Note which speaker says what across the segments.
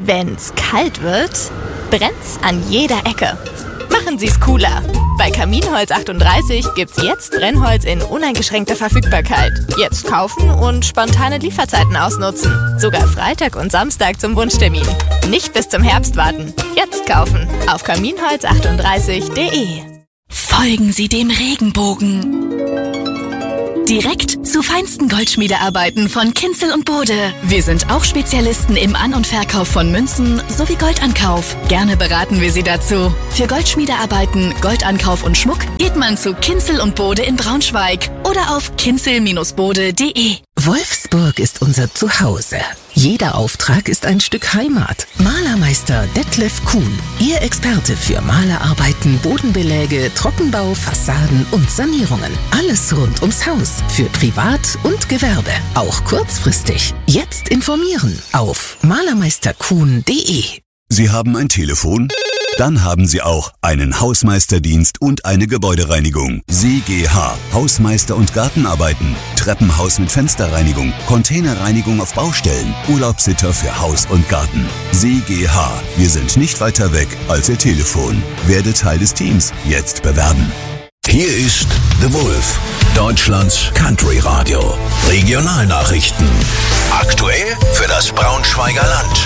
Speaker 1: Wenn's kalt wird, brennt's an jeder Ecke. Machen Sie's cooler. Bei Kaminholz 38 gibt's jetzt Brennholz in uneingeschränkter Verfügbarkeit. Jetzt kaufen und spontane Lieferzeiten ausnutzen. Sogar Freitag und Samstag zum Wunschtermin. Nicht bis zum Herbst warten. Jetzt kaufen auf kaminholz38.de.
Speaker 2: Folgen Sie dem Regenbogen. Direkt zu feinsten Goldschmiedearbeiten von Kinzel und Bode. Wir sind auch Spezialisten im An- und Verkauf von Münzen sowie Goldankauf. Gerne beraten wir Sie dazu. Für Goldschmiedearbeiten, Goldankauf und Schmuck geht man zu Kinzel und Bode in Braunschweig oder auf kinzel-bode.de.
Speaker 3: Wolfsburg ist unser Zuhause. Jeder Auftrag ist ein Stück Heimat. Malermeister Detlef Kuhn, Ihr Experte für Malerarbeiten, Bodenbeläge, Trockenbau, Fassaden und Sanierungen. Alles rund ums Haus, für Privat und Gewerbe, auch kurzfristig. Jetzt informieren auf malermeisterkuhn.de.
Speaker 4: Sie haben ein Telefon? Dann haben Sie auch einen Hausmeisterdienst und eine Gebäudereinigung. SEGH, Hausmeister- und Gartenarbeiten, Treppenhaus mit Fensterreinigung, Containerreinigung auf Baustellen, Urlaubssitter für Haus und Garten. SEGH, wir sind nicht weiter weg als Ihr Telefon. Werde Teil des Teams. Jetzt bewerben.
Speaker 5: Hier ist The Wolf, Deutschlands Country Radio. Regionalnachrichten. Aktuell für das Braunschweiger Land.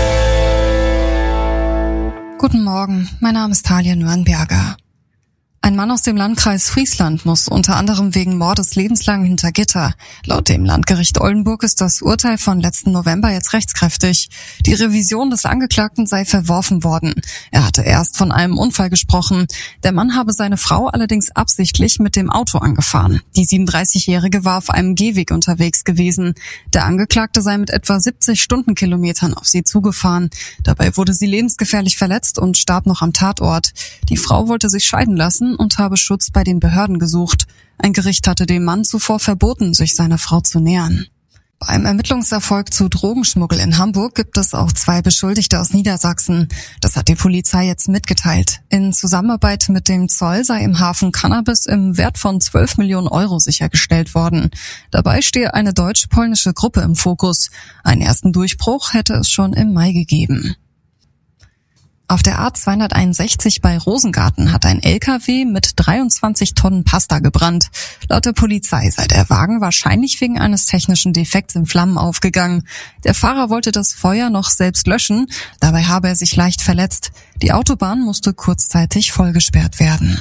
Speaker 6: Guten Morgen, mein Name ist Talia Nürnberger. Ein Mann aus dem Landkreis Friesland muss unter anderem wegen Mordes lebenslang hinter Gitter. Laut dem Landgericht Oldenburg ist das Urteil von letzten November jetzt rechtskräftig. Die Revision des Angeklagten sei verworfen worden. Er hatte erst von einem Unfall gesprochen. Der Mann habe seine Frau allerdings absichtlich mit dem Auto angefahren. Die 37-Jährige war auf einem Gehweg unterwegs gewesen. Der Angeklagte sei mit etwa 70 Stundenkilometern auf sie zugefahren. Dabei wurde sie lebensgefährlich verletzt und starb noch am Tatort. Die Frau wollte sich scheiden lassen und habe Schutz bei den Behörden gesucht. Ein Gericht hatte dem Mann zuvor verboten, sich seiner Frau zu nähern. Beim Ermittlungserfolg zu Drogenschmuggel in Hamburg gibt es auch 2 Beschuldigte aus Niedersachsen. Das hat die Polizei jetzt mitgeteilt. In Zusammenarbeit mit dem Zoll sei im Hafen Cannabis im Wert von 12 Millionen Euro sichergestellt worden. Dabei stehe eine deutsch-polnische Gruppe im Fokus. Einen ersten Durchbruch hätte es schon im Mai gegeben. Auf der A261 bei Rosengarten hat ein LKW mit 23 Tonnen Pasta gebrannt. Laut der Polizei sei der Wagen wahrscheinlich wegen eines technischen Defekts in Flammen aufgegangen. Der Fahrer wollte das Feuer noch selbst löschen, dabei habe er sich leicht verletzt. Die Autobahn musste kurzzeitig vollgesperrt werden.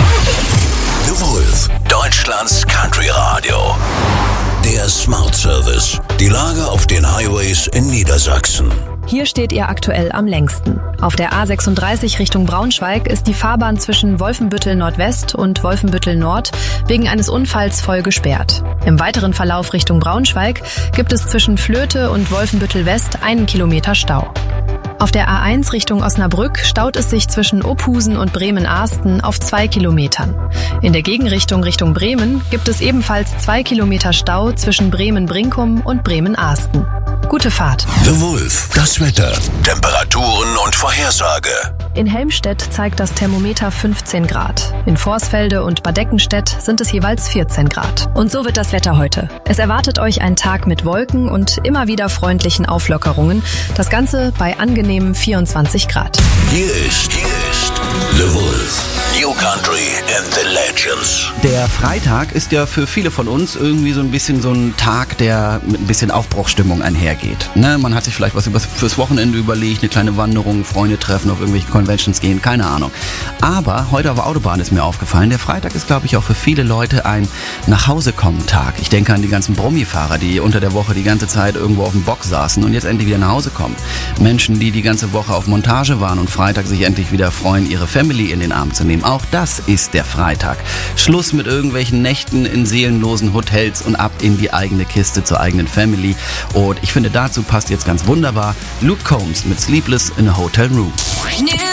Speaker 5: The Wolf, Deutschlands Country Radio. Der Smart Service. Die Lage auf den Highways in Niedersachsen.
Speaker 7: Hier steht ihr aktuell am längsten. Auf der A36 Richtung Braunschweig ist die Fahrbahn zwischen Wolfenbüttel Nordwest und Wolfenbüttel Nord wegen eines Unfalls voll gesperrt. Im weiteren Verlauf Richtung Braunschweig gibt es zwischen Flöte und Wolfenbüttel West 1 Kilometer Stau. Auf der A1 Richtung Osnabrück staut es sich zwischen Ophusen und Bremen-Ahsten auf 2 Kilometern. In der Gegenrichtung Richtung Bremen gibt es ebenfalls 2 Kilometer Stau zwischen Bremen-Brinkum und Bremen-Ahsten. Gute Fahrt.
Speaker 5: The Wolf, das Wetter, Temperaturen und Vorhersage.
Speaker 7: In Helmstedt zeigt das Thermometer 15 Grad. In Vorsfelde und Bad Eckenstedt sind es jeweils 14 Grad. Und so wird das Wetter heute. Es erwartet euch ein Tag mit Wolken und immer wieder freundlichen Auflockerungen. Das Ganze bei angenehmen 24 Grad.
Speaker 5: Hier ist The Wolf. New Country and the Legends.
Speaker 8: Der Freitag ist ja für viele von uns irgendwie so ein bisschen so ein Tag, der mit ein bisschen Aufbruchsstimmung einhergeht. Ne? Man hat sich vielleicht was fürs Wochenende überlegt, eine kleine Wanderung, Freunde treffen, auf irgendwelche Conventions gehen, keine Ahnung. Aber heute auf der Autobahn ist mir aufgefallen, der Freitag ist, glaube ich, auch für viele Leute ein Nachhausekommen-Tag. Ich denke an die ganzen Brummi-Fahrer, die unter der Woche die ganze Zeit irgendwo auf dem Bock saßen und jetzt endlich wieder nach Hause kommen. Menschen, die die ganze Woche auf Montage waren und Freitag sich endlich wieder freuen, ihre Family in den Arm zu nehmen. Auch das ist der Freitag. Schluss mit irgendwelchen Nächten in seelenlosen Hotels und ab in die eigene Kiste zur eigenen Family. Und ich finde, dazu passt jetzt ganz wunderbar Luke Combs mit Sleepless in a Hotel Room.
Speaker 2: New